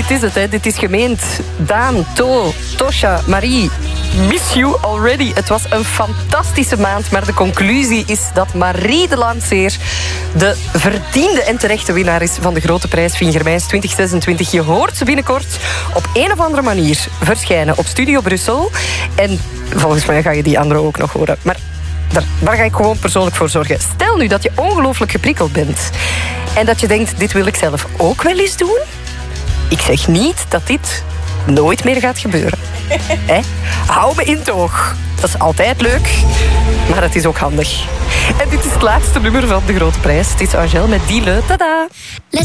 dit is het, hè. Dit is gemeend. Daan, To, Tosja, Marie, miss you already. Het was een fantastische maand, maar de conclusie is dat Marie de Lanceer de verdiende en terechte winnaar is van de grote prijs Vingermeis 2026. Je hoort ze binnenkort op een of andere manier verschijnen op Studio Brussel. En volgens mij ga je die andere ook nog horen. Maar daar ga ik gewoon persoonlijk voor zorgen. Stel nu dat je ongelooflijk geprikkeld bent en dat je denkt, dit wil ik zelf ook wel eens doen. Ik zeg niet dat dit nooit meer gaat gebeuren. Hou me in toog. Dat is altijd leuk, maar het is ook handig. En dit is het laatste nummer van de grote prijs. Het is Angèle met Diele. Tada!